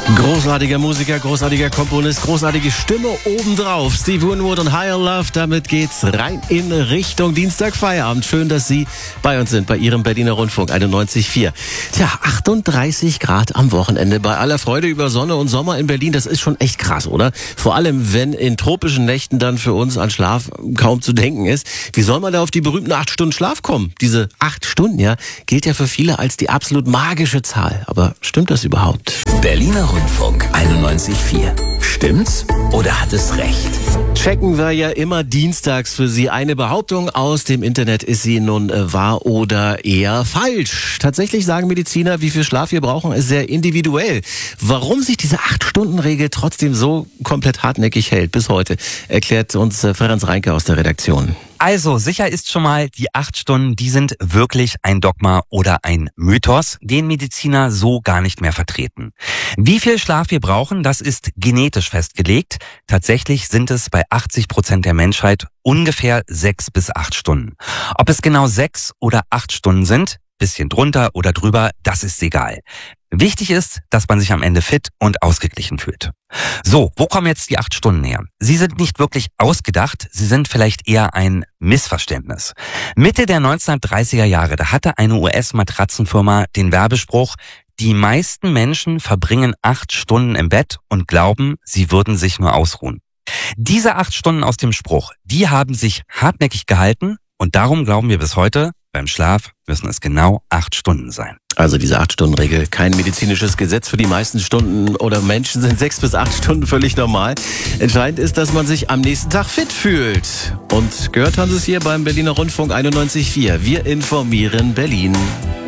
Großartiger Musiker, großartiger Komponist, großartige Stimme obendrauf. Steve Winwood und Higher Love, damit geht's rein in Richtung Dienstagfeierabend. Schön, dass Sie bei uns sind, bei Ihrem Berliner Rundfunk 91.4. Tja, 38 Grad am Wochenende. Bei aller Freude über Sonne und Sommer in Berlin, das ist schon echt krass, oder? Vor allem, wenn in tropischen Nächten dann für uns an Schlaf kaum zu denken ist. Wie soll man da auf die berühmten 8 Stunden Schlaf kommen? Diese 8 Stunden, ja, gilt ja für viele als die absolut magische Zahl. Aber stimmt das überhaupt? Berliner Rundfunk 91.4. Stimmt's oder hat es recht? Checken wir ja immer dienstags für Sie. Eine Behauptung aus dem Internet, ist sie nun wahr oder eher falsch? Tatsächlich sagen Mediziner, wie viel Schlaf wir brauchen, ist sehr individuell. Warum sich diese 8-Stunden-Regel trotzdem so komplett hartnäckig hält bis heute, erklärt uns Ferenc Reinke aus der Redaktion. Also, sicher ist schon mal, die 8 Stunden, die sind wirklich ein Dogma oder ein Mythos, den Mediziner so gar nicht mehr vertreten. Wie viel Schlaf wir brauchen, das ist genetisch festgelegt. Tatsächlich sind es bei 80% der Menschheit ungefähr 6 bis 8 Stunden. Ob es genau 6 oder 8 Stunden sind, bisschen drunter oder drüber, das ist egal. Wichtig ist, dass man sich am Ende fit und ausgeglichen fühlt. So, wo kommen jetzt die 8 Stunden her? Sie sind nicht wirklich ausgedacht, sie sind vielleicht eher ein Missverständnis. Mitte der 1930er Jahre, da hatte eine US-Matratzenfirma den Werbespruch: Die meisten Menschen verbringen 8 Stunden im Bett und glauben, sie würden sich nur ausruhen. Diese 8 Stunden aus dem Spruch, die haben sich hartnäckig gehalten und darum glauben wir bis heute, beim Schlaf müssen es genau 8 Stunden sein. Also diese 8-Stunden-Regel, kein medizinisches Gesetz. Für die meisten Stunden oder Menschen sind 6 bis 8 Stunden völlig normal. Entscheidend ist, dass man sich am nächsten Tag fit fühlt. Und gehört haben Sie es hier beim Berliner Rundfunk 91.4. Wir informieren Berlin.